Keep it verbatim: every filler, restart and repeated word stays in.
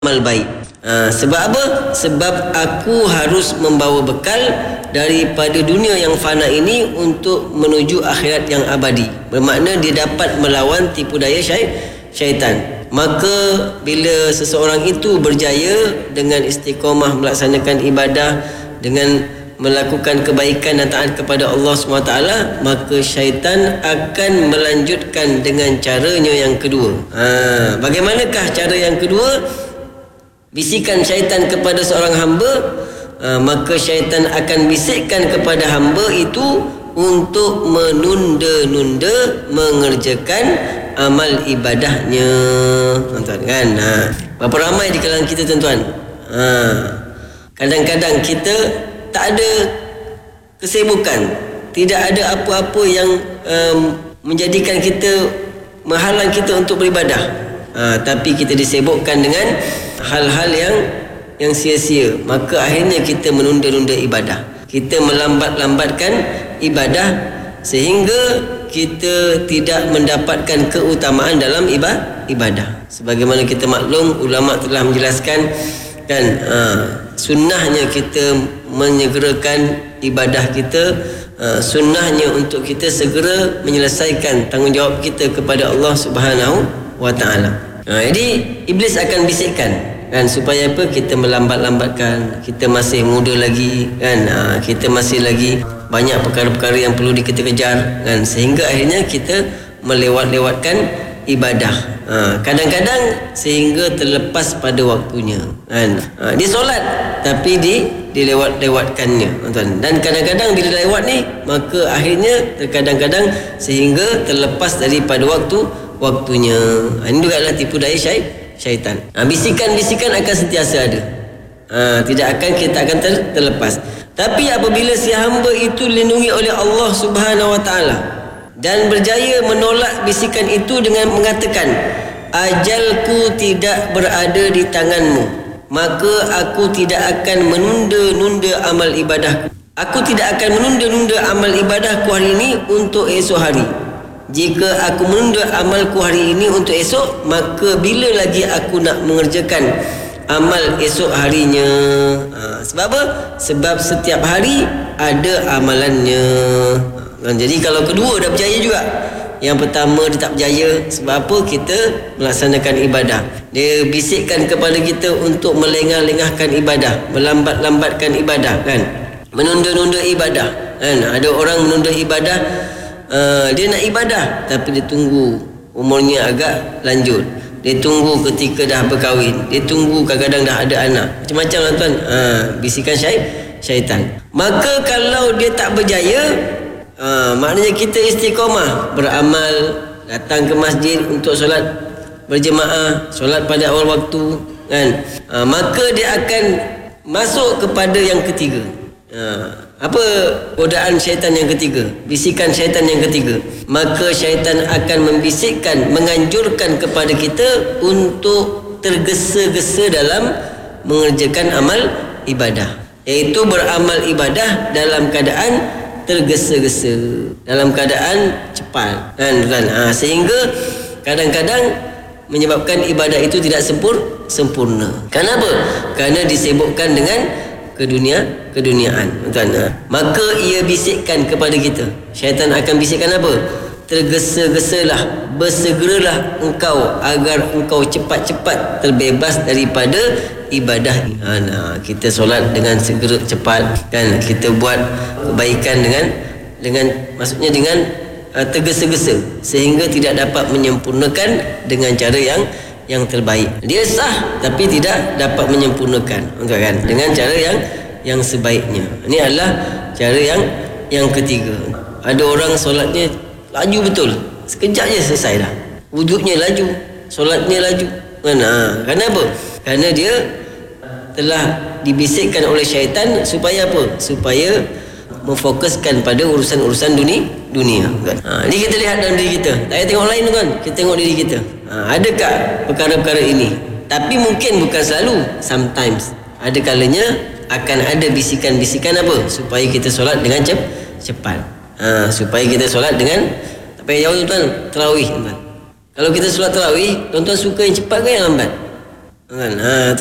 amal baik. Ha, sebab apa? Sebab aku harus membawa bekal daripada dunia yang fana ini untuk menuju akhirat yang abadi. Bermakna dia dapat melawan tipu daya syai, syaitan. Maka bila seseorang itu berjaya dengan istiqamah melaksanakan ibadah, dengan melakukan kebaikan dan taat kepada Allah subhanahu wa taala, maka syaitan akan melanjutkan dengan caranya yang kedua. Ha, bagaimanakah cara yang kedua? Bisikan syaitan kepada seorang hamba, uh, maka syaitan akan bisikkan kepada hamba itu untuk menunda-nunda mengerjakan amal ibadahnya. Tuan-tuan kan? Ha. Berapa ramai di kalangan kita tuan-tuan? Ha. Kadang-kadang kita tak ada kesibukan, tidak ada apa-apa yang um, menjadikan kita, menghalang kita untuk beribadah. Ha, tapi kita disibukkan dengan hal-hal yang yang sia-sia, maka akhirnya kita menunda-nunda ibadah, kita melambat-lambatkan ibadah sehingga kita tidak mendapatkan keutamaan dalam ibadah. Sebagaimana kita maklum, ulama telah menjelaskan kan, ha, sunnahnya kita menyegerakan ibadah kita, ha, sunnahnya untuk kita segera menyelesaikan tanggungjawab kita kepada Allah Subhanahu wa taala. Ha, jadi iblis akan bisikkan kan, supaya apa? Kita melambat-lambatkan, kita masih muda lagi kan, ha, kita masih lagi banyak perkara-perkara yang perlu kita kejar kan, sehingga akhirnya kita melewat-lewatkan ibadah. Ha, kadang-kadang sehingga terlepas pada waktunya kan. Ha, dia solat tapi di dilewat-lewatkannya tuan. Dan kadang-kadang bila lewat ni, maka akhirnya terkadang-kadang sehingga terlepas daripada waktu waktunya. Ini juga adalah tipu daya syai, syaitan. Ha, bisikan-bisikan akan sentiasa ada. Ha, tidak akan kita akan ter, terlepas. Tapi apabila si hamba itu dilindungi oleh Allah Subhanahu wa taala dan berjaya menolak bisikan itu dengan mengatakan, ajalku tidak berada di tanganmu, maka aku tidak akan menunda-nunda amal ibadahku. Aku tidak akan menunda-nunda amal ibadahku hari ini untuk esok hari. Jika aku menunda amalku hari ini untuk esok, maka bila lagi aku nak mengerjakan amal esok harinya? Ha, sebab apa? Sebab setiap hari ada amalannya. Ha, jadi kalau kedua dah berjaya juga. Yang pertama dia tak berjaya. Sebab apa? Kita melaksanakan ibadah. Dia bisikkan kepada kita untuk melengah-lengahkan ibadah, melambat-lambatkan ibadah kan, menunda-nunda ibadah kan. Ada orang menunda ibadah, Uh, dia nak ibadah tapi dia tunggu umurnya agak lanjut, dia tunggu ketika dah berkahwin, dia tunggu kadang-kadang dah ada anak, macam-macam lah tuan. Uh, bisikan syai, syaitan. Maka kalau dia tak berjaya, uh, maknanya kita istiqamah beramal, datang ke masjid untuk solat berjemaah, solat pada awal waktu kan, uh, maka dia akan masuk kepada yang ketiga. Uh, apa godaan syaitan yang ketiga? Bisikan syaitan yang ketiga. Maka syaitan akan membisikkan, menganjurkan kepada kita untuk tergesa-gesa dalam mengerjakan amal ibadah, iaitu beramal ibadah dalam keadaan tergesa-gesa, dalam keadaan cepat kan, kan? Ha, sehingga kadang-kadang menyebabkan ibadah itu tidak sempur, sempurna. Kenapa? Kerana disibukkan dengan kedunia keduniaan tuan. Maka ia bisikkan kepada kita, syaitan akan bisikkan apa? Tergesa-gesalah, bersegeralah engkau agar engkau cepat-cepat terbebas daripada ibadah. Ha, nah, kita solat dengan segera cepat kan, kita buat kebaikan dengan dengan maksudnya dengan uh, tergesa-gesa sehingga tidak dapat menyempurnakan dengan cara yang yang terbaik. Dia sah tapi tidak dapat menyempurnakan kan, dengan cara yang yang sebaiknya. Ini adalah cara yang yang ketiga. Ada orang solatnya laju betul, sekejap je selesai dah. Wuduknya laju, solatnya laju. Mana? Kenapa? Kerana dia telah dibisikkan oleh syaitan supaya apa? Supaya memfokuskan pada urusan-urusan dunia dunia kan. Ha, ini kita lihat dalam diri kita. Tak payah tengok lain tu kan, kita tengok diri kita. Ha, adakah perkara-perkara ini? Tapi mungkin bukan selalu. Sometimes ada kalanya akan ada bisikan-bisikan apa? Supaya kita solat dengan cep, cepat. Ha, supaya kita solat dengan, tak payah jauh tuan, tarawih tuan. Kalau kita solat tarawih, tuan-tuan suka yang cepat ke yang lambat? Kan? Ha,